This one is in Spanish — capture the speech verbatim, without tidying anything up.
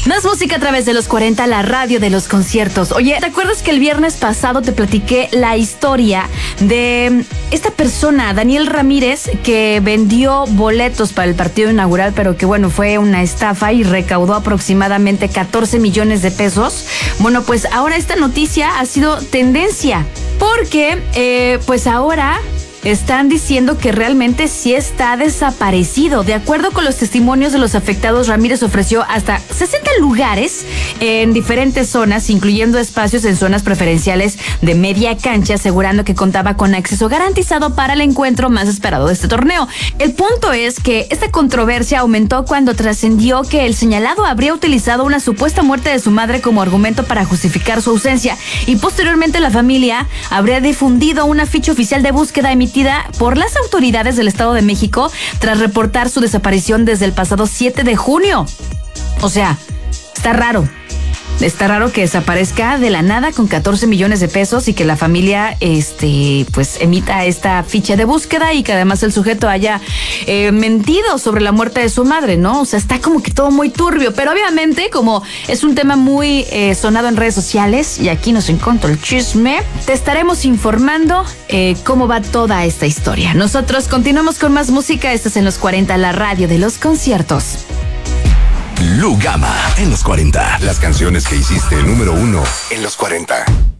Más música a través de los cuarenta, la radio de los conciertos. Oye, ¿te acuerdas que el viernes pasado te platiqué la historia de esta persona, Daniel Ramírez, que vendió boletos para el partido inaugural, pero que bueno, fue una estafa y recaudó aproximadamente catorce millones de pesos? Bueno, pues ahora esta noticia ha sido tendencia, porque eh, pues ahora están diciendo que realmente sí está desaparecido. De acuerdo con los testimonios de los afectados, Ramírez ofreció hasta sesenta lugares en diferentes zonas, incluyendo espacios en zonas preferenciales de media cancha, asegurando que contaba con acceso garantizado para el encuentro más esperado de este torneo. El punto es que esta controversia aumentó cuando trascendió que el señalado habría utilizado una supuesta muerte de su madre como argumento para justificar su ausencia, y posteriormente la familia habría difundido una ficha oficial de búsqueda emitida por las autoridades del Estado de México tras reportar su desaparición desde el pasado siete de junio. O sea, está raro. Está raro que desaparezca de la nada con catorce millones de pesos y que la familia este, pues emita esta ficha de búsqueda y que además el sujeto haya eh, mentido sobre la muerte de su madre, ¿no? O sea, está como que todo muy turbio, pero obviamente como es un tema muy eh, sonado en redes sociales y aquí nos encontró el chisme, te estaremos informando eh, cómo va toda esta historia. Nosotros continuamos con más música. Estás en los cuarenta, la radio de los conciertos. Lugama en los cuarenta. Las canciones que hiciste número uno en los cuarenta.